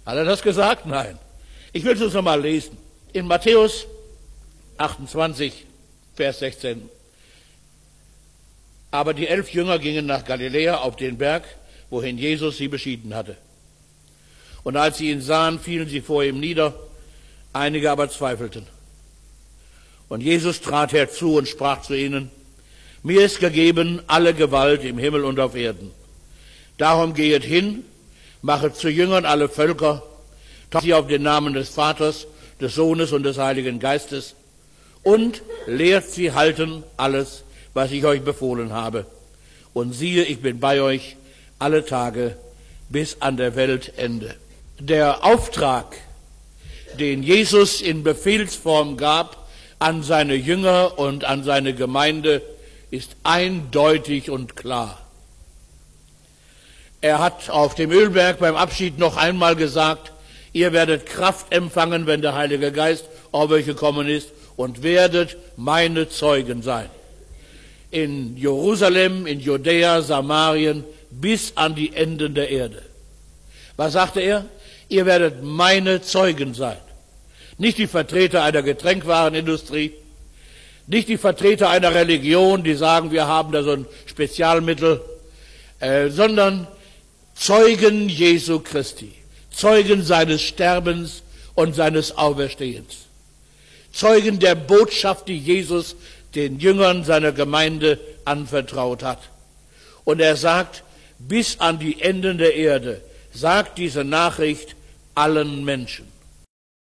Hat er das gesagt? Nein. Ich will es uns nochmal lesen. In Matthäus 28, Vers 16. Aber die 11 Jünger gingen nach Galiläa auf den Berg, wohin Jesus sie beschieden hatte. Und als sie ihn sahen, fielen sie vor ihm nieder, einige aber zweifelten. Und Jesus trat herzu und sprach zu ihnen: Mir ist gegeben alle Gewalt im Himmel und auf Erden. Darum gehet hin, machet zu Jüngern alle Völker, tauft sie auf den Namen des Vaters, des Sohnes und des Heiligen Geistes und lehrt sie halten alles, was ich euch befohlen habe. Und siehe, ich bin bei euch alle Tage bis an der Weltende. Der Auftrag, den Jesus in Befehlsform gab an seine Jünger und an seine Gemeinde, ist eindeutig und klar. Er hat auf dem Ölberg beim Abschied noch einmal gesagt: Ihr werdet Kraft empfangen, wenn der Heilige Geist auf euch gekommen ist, und werdet meine Zeugen sein. In Jerusalem, in Judäa, Samarien, bis an die Enden der Erde. Was sagte er? Ihr werdet meine Zeugen sein. Nicht die Vertreter einer Getränkwarenindustrie, nicht die Vertreter einer Religion, die sagen, wir haben da so ein Spezialmittel, sondern Zeugen Jesu Christi, Zeugen seines Sterbens und seines Auferstehens, Zeugen der Botschaft, die Jesus den Jüngern seiner Gemeinde anvertraut hat. Und er sagt, bis an die Enden der Erde, sagt diese Nachricht allen Menschen.